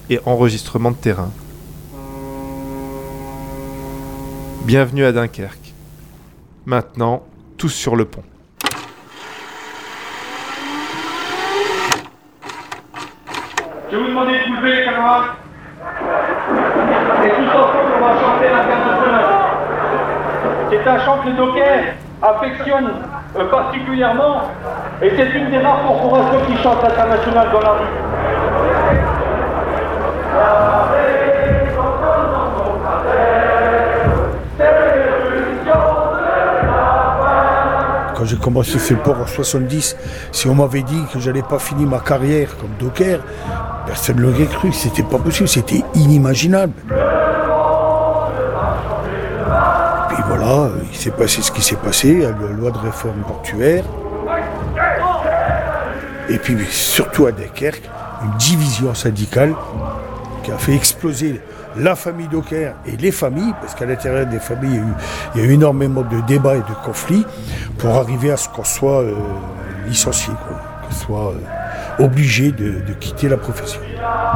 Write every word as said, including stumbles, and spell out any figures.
et enregistrement de terrain. Bienvenue à Dunkerque. Maintenant, tous sur le pont. Je vais vous demander de vous lever, camarades. Et tous ensemble, on va chanter l'international. C'est un chant que les dockers affectionnent euh, particulièrement. Et c'est une des rares corporations qui chante l'international dans la rue. Quand j'ai commencé ce port en soixante-dix, si on m'avait dit que j'allais pas finir ma carrière comme docker, personne ne l'aurait cru, c'était pas possible, c'était inimaginable. Puis voilà, il s'est passé ce qui s'est passé, la loi de réforme portuaire. Et puis surtout à Dunkerque, une division syndicale qui a fait exploser la famille Docker et les familles, parce qu'à l'intérieur des familles, il y a eu, il y a eu énormément de débats et de conflits pour arriver à ce qu'on soit euh, licencié, quoi, qu'on soit euh, obligé de, de quitter la profession.